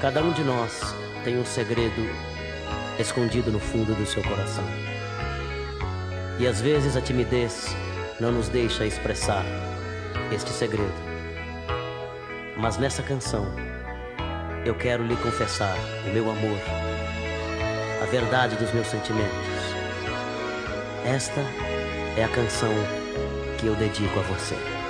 Cada um de nós tem um segredo escondido no fundo do seu coração. E às vezes a timidez não nos deixa expressar este segredo. Mas nessa canção eu quero lhe confessar o meu amor, a verdade dos meus sentimentos. Esta é a canção que eu dedico a você.